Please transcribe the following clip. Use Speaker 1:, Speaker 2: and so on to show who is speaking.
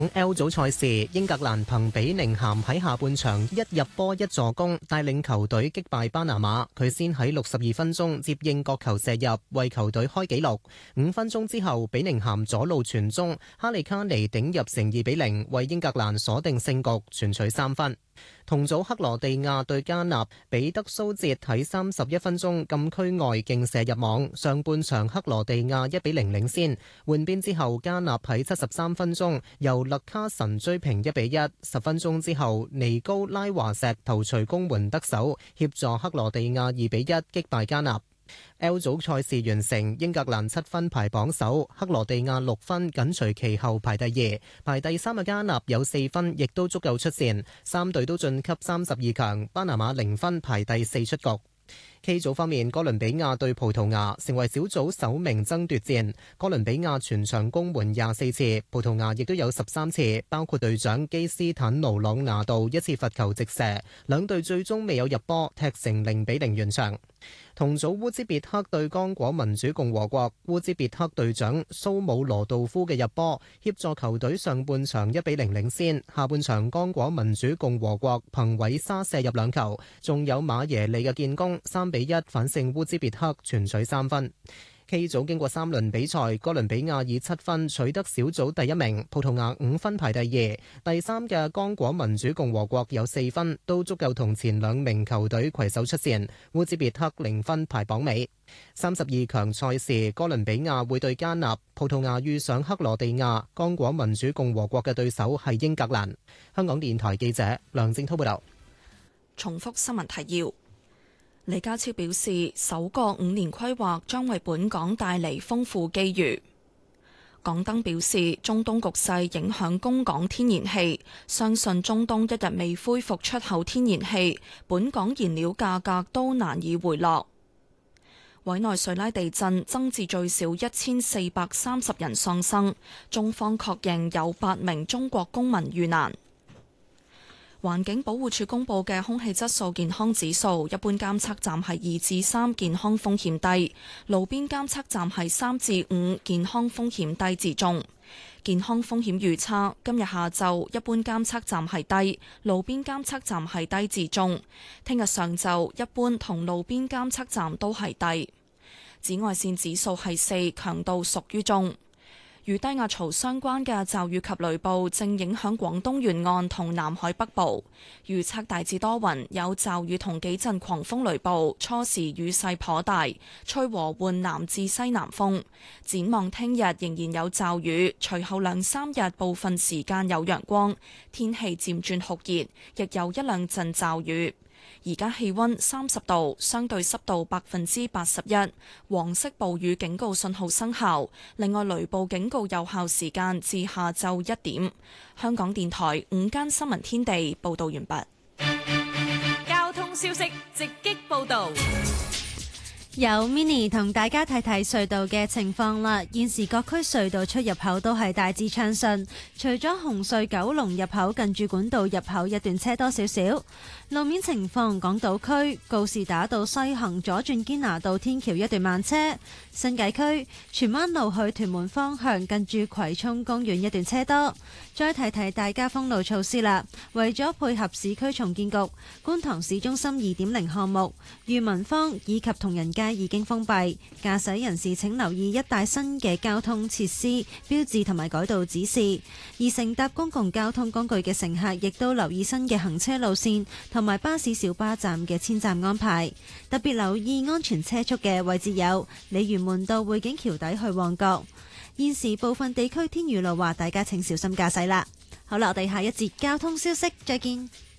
Speaker 1: L 組賽事，英格蘭憑比寧咸喺下半場一入波一助攻，帶領球隊擊敗巴拿馬。佢先喺62分鐘接應角球射入，為球隊開紀錄。5分鐘之後，比寧咸左路傳中，哈利卡尼頂入成2-0，為英格蘭鎖定勝局，全取3分。同組克羅地亞對加納，彼得蘇哲喺31分鐘禁區外勁射入網。上半場克羅地亞1-0領先，換邊之後加納喺73分鐘由勒卡神追平1-1。10分鐘之後，尼高拉華石頭槌攻門得手，協助克羅地亞2-1擊敗加納。L 組賽事完成，英格蘭7分排榜首，克羅地亞6分緊隨其後排第2，排第3嘅加納有4分，亦都足夠出線。3隊都晉級32強，巴拿馬0分排第4出局。K 組方面，哥倫比亞對葡萄牙成為小組首名爭奪戰。哥倫比亞全場攻門24次，葡萄牙亦都有13次，包括隊長基斯坦奴朗拿度1次罰球直射。兩隊最終未有入波，踢成0-0完場。同組烏茲別克對剛果民主共和國，烏茲別克隊長蘇姆羅道夫嘅入波協助球隊上半場1-0領先。下半場剛果民主共和國憑韋沙射入2球，仲有馬耶利嘅建功，3-1反勝烏茲別克，全取3分。K 組經過3輪比賽，哥倫比亞以7分取得小組第1名，葡萄牙5分排第2，第3嘅剛果民主共和國有4分，都足夠同前2名球隊攜手出線。烏茲別克0分排榜尾。32強賽事，哥倫比亞會對加納，葡萄牙遇上克羅地亞，剛果民主共和國嘅對手係英格蘭。香港電台記者梁正滔報道。
Speaker 2: 重複新聞提要。李家超表示，首個5年規劃將為本港帶嚟豐富機遇。港燈表示，中東局勢影響供港天然氣，相信中東一日未恢復出口天然氣，本港燃料價格都難以回落。委內瑞拉地震增至最少1430人喪生，中方確認有8名中國公民遇難。環境保護署公布嘅空氣質素健康指數，一般監測站係2至3，健康風險低；路邊監測站係3至5，健康風險低至中。健康風險預測，今日下晝一般監測站係低，路邊監測站係低至中；聽日上晝一般同路邊監測站都係低。紫外線指數係4，強度屬於中。與低壓槽相關嘅驟雨及雷暴正影響廣東沿岸同南海北部，預測大致多雲，有驟雨同幾陣狂風雷暴，初時雨勢頗大，吹和緩南至西南風。展望聽日仍然有驟雨，隨後2-3日部分時間有陽光，天氣漸轉酷熱，亦有1-2陣驟雨。而家氣溫30度，相對濕度81%，黃色暴雨警告信號生效。另外，雷暴警告有效時間至下晝1點。香港電台午間新聞天地報道完畢。
Speaker 3: 交通消息直擊報道。
Speaker 4: 有 Mini 同大家睇睇隧道嘅情況啦。現時各區隧道出入口都係大致暢順，除咗紅隧九龍入口近住管道入口一段車多少少。路面情況，港島區告士打道西行左轉堅拿道天橋一段慢車，新界區荃灣路去屯門方向近住葵涌公園一段車多。再提提大家封路措施啦，為咗配合市區重建局觀塘市中心2.0項目，裕民坊以及同仁街已經封閉，駕駛人士請留意一帶新嘅交通設施標誌同埋改道指示。而乘搭公共交通工具嘅乘客亦都留意新嘅行車路線同埋巴士小巴站嘅遷站安排，特別留意安全車速嘅位置有鯉魚門道匯景橋底去旺角。現時部分地區天雨路滑，大家請小心駕駛啦。好啦，我哋下一節交通消息再見。